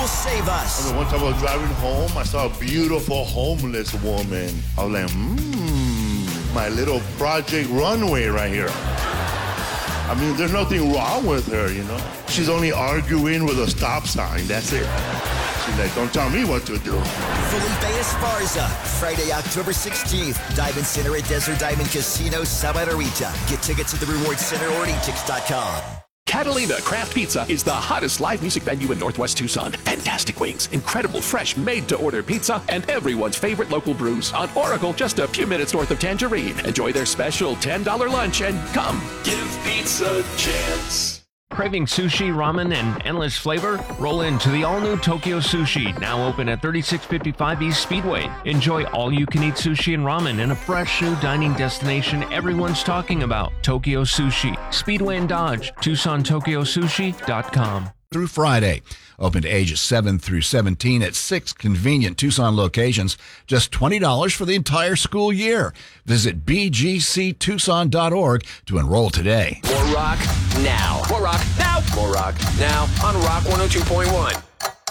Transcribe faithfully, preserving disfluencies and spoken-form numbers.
will save us. I mean, one time I was driving home, I saw a beautiful homeless woman. I was like, mmm, my little Project Runway right here. I mean, there's nothing wrong with her, you know. She's only arguing with a stop sign, that's it. She's like, don't tell me what to do. Felipe Esparza, Friday, October sixteenth. Diamond Center at Desert Diamond Casino, Santa Rita. Get tickets at the Reward Center or e tix dot com. Catalina Craft Pizza is the hottest live music venue in Northwest Tucson. Fantastic wings, incredible fresh made-to-order pizza, and everyone's favorite local brews. On Oracle, just a few minutes north of Tangerine. Enjoy their special ten dollar lunch and come give pizza a chance. Craving sushi, ramen, and endless flavor? Roll into the all-new Tokyo Sushi, now open at thirty-six fifty-five East Speedway. Enjoy all-you-can-eat sushi and ramen in a fresh new dining destination everyone's talking about. Tokyo Sushi, Speedway and Dodge, Tucson Tokyo Sushi dot com. Through Friday. Open to ages seven through seventeen at six convenient Tucson locations. Just twenty dollars for the entire school year. Visit b g c tucson dot org to enroll today. More rock now. More rock now. More rock now on Rock one oh two point one.